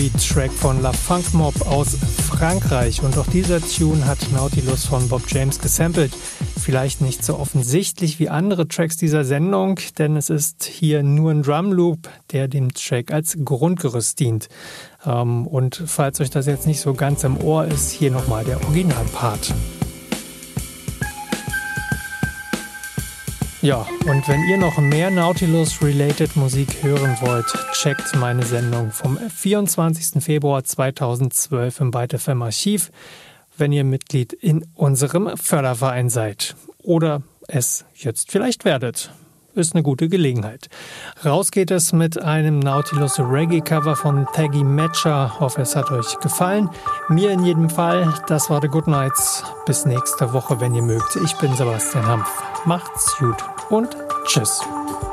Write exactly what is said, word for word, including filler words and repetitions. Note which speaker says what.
Speaker 1: Track von La Funk Mob aus Frankreich. Und auch dieser Tune hat Nautilus von Bob James gesampelt. Vielleicht nicht so offensichtlich wie andere Tracks dieser Sendung, denn es ist hier nur ein Drumloop, der dem Track als Grundgerüst dient. Ähm, und falls euch das jetzt nicht so ganz im Ohr ist, hier nochmal der Originalpart. Ja, und wenn ihr noch mehr Nautilus-related Musik hören wollt, checkt meine Sendung vom vierundzwanzigsten Februar zweitausendzwölf im Byte F M Archiv, wenn ihr Mitglied in unserem Förderverein seid. Oder es jetzt vielleicht werdet. Ist eine gute Gelegenheit. Raus geht es mit einem Nautilus Reggae-Cover von Taggy Matcher. Hoffe, es hat euch gefallen. Mir in jedem Fall. Das war The Good Nights. Bis nächste Woche, wenn ihr mögt. Ich bin Sebastian Hampf. Macht's gut und tschüss.